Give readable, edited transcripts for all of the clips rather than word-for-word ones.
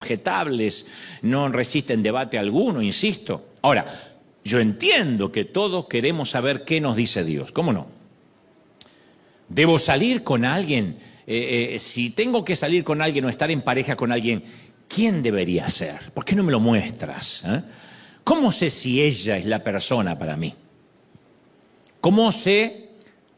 objetables, no resisten debate alguno, insisto. Ahora, yo entiendo que todos queremos saber qué nos dice Dios, ¿cómo no? ¿Debo salir con alguien? Si tengo que salir con alguien o estar en pareja con alguien, ¿quién debería ser? ¿Por qué no me lo muestras? ¿Cómo sé si ella es la persona para mí? ¿Cómo sé?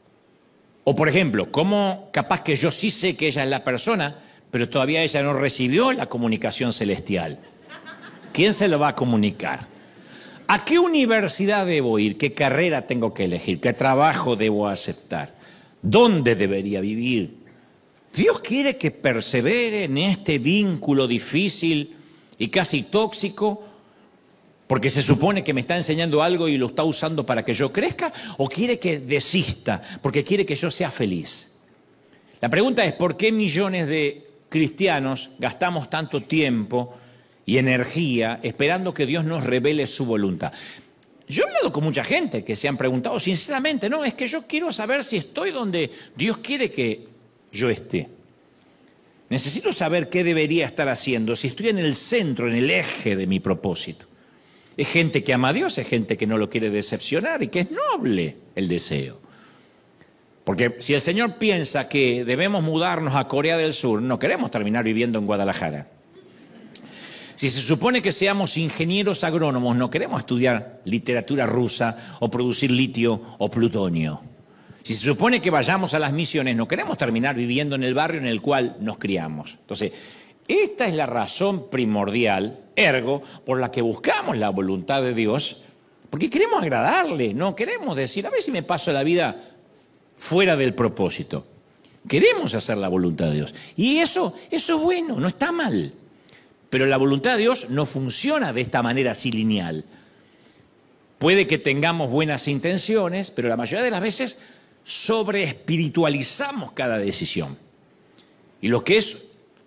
O por ejemplo, ¿cómo capaz que yo sí sé que ella es la persona, pero todavía ella no recibió la comunicación celestial? ¿Quién se lo va a comunicar? ¿A qué universidad debo ir? ¿Qué carrera tengo que elegir? ¿Qué trabajo debo aceptar? ¿Dónde debería vivir? Dios quiere que persevere en este vínculo difícil y casi tóxico, porque se supone que me está enseñando algo y lo está usando para que yo crezca, o quiere que desista, porque quiere que yo sea feliz. La pregunta es, ¿por qué millones de cristianos gastamos tanto tiempo y energía esperando que Dios nos revele su voluntad? Yo he hablado con mucha gente que se han preguntado sinceramente, no, es que yo quiero saber si estoy donde Dios quiere que yo esté. Necesito saber qué debería estar haciendo, si estoy en el centro, en el eje de mi propósito. Es gente que ama a Dios, es gente que no lo quiere decepcionar y que es noble el deseo. Porque si el Señor piensa que debemos mudarnos a Corea del Sur, no queremos terminar viviendo en Guadalajara. Si se supone que seamos ingenieros agrónomos, no queremos estudiar literatura rusa o producir litio o plutonio. Si se supone que vayamos a las misiones, no queremos terminar viviendo en el barrio en el cual nos criamos. Entonces, esta es la razón primordial, ergo, por la que buscamos la voluntad de Dios, porque queremos agradarle, no queremos decir, a ver si me paso la vida fuera del propósito. Queremos hacer la voluntad de Dios. Y eso es bueno, no está mal. Pero la voluntad de Dios no funciona de esta manera así lineal. Puede que tengamos buenas intenciones, pero la mayoría de las veces sobreespiritualizamos cada decisión. Y lo que es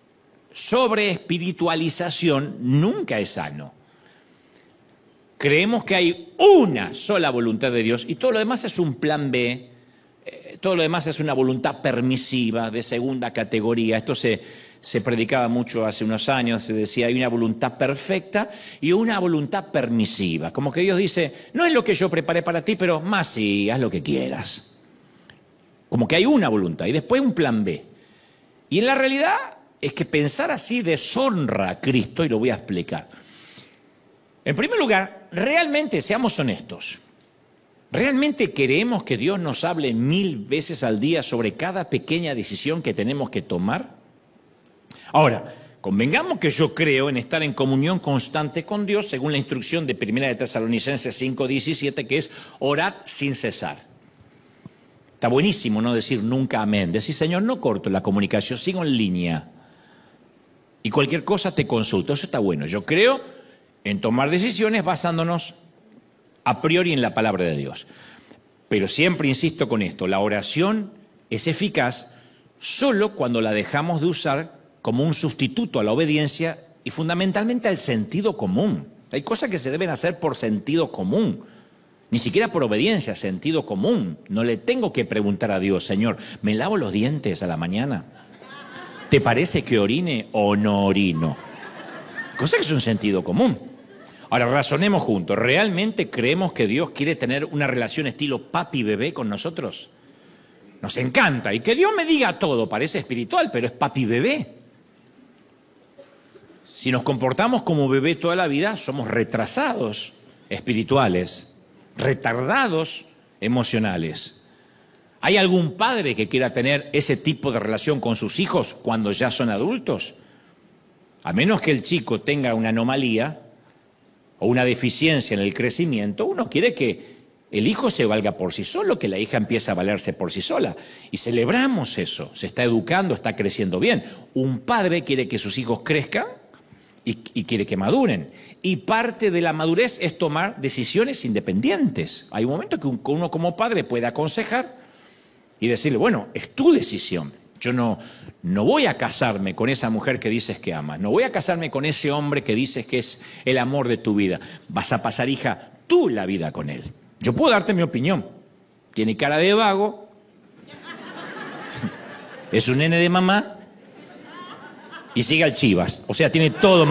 sobreespiritualización nunca es sano. Creemos que hay una sola voluntad de Dios y todo lo demás es un plan B, todo lo demás es una voluntad permisiva de segunda categoría. Esto se predicaba mucho hace unos años, se decía hay una voluntad perfecta y una voluntad permisiva. Como que Dios dice, no es lo que yo preparé para ti, pero más sí, haz lo que quieras. Como que hay una voluntad y después un plan B. Y en la realidad es que pensar así deshonra a Cristo y lo voy a explicar. En primer lugar, realmente, seamos honestos, ¿realmente queremos que Dios nos hable 1000 veces al día sobre cada pequeña decisión que tenemos que tomar? Ahora, convengamos que yo creo en estar en comunión constante con Dios, según la instrucción de 1 de Tesalonicenses 5:17, que es orad sin cesar. Está buenísimo no decir nunca amén, decir Señor, no corto la comunicación, sigo en línea y cualquier cosa te consulto, eso está bueno. Yo creo en tomar decisiones basándonos a priori en la palabra de Dios. Pero siempre insisto con esto, la oración es eficaz solo cuando la dejamos de usar como un sustituto a la obediencia y fundamentalmente al sentido común. Hay cosas que se deben hacer por sentido común, ni siquiera por obediencia, sentido común. No le tengo que preguntar a Dios, Señor, ¿me lavo los dientes a la mañana? ¿Te parece que orine o no orino? Cosa que es un sentido común. Ahora, razonemos juntos. ¿Realmente creemos que Dios quiere tener una relación estilo papi-bebé con nosotros? Nos encanta. Y que Dios me diga todo, parece espiritual, pero es papi-bebé. Si nos comportamos como bebé toda la vida, somos retrasados espirituales, retardados emocionales. ¿Hay algún padre que quiera tener ese tipo de relación con sus hijos cuando ya son adultos? A menos que el chico tenga una anomalía o una deficiencia en el crecimiento, uno quiere que el hijo se valga por sí solo, que la hija empiece a valerse por sí sola. Y celebramos eso, se está educando, está creciendo bien. Un padre quiere que sus hijos crezcan y quiere que maduren. Y parte de la madurez es tomar decisiones independientes. Hay un momento que uno como padre puede aconsejar y decirle, bueno, es tu decisión. Yo no voy a casarme con esa mujer que dices que amas. No voy a casarme con ese hombre que dices que es el amor de tu vida. Vas a pasar, hija, tú la vida con él. Yo puedo darte mi opinión. Tiene cara de vago. Es un nene de mamá. Y sigue al Chivas. O sea, tiene todo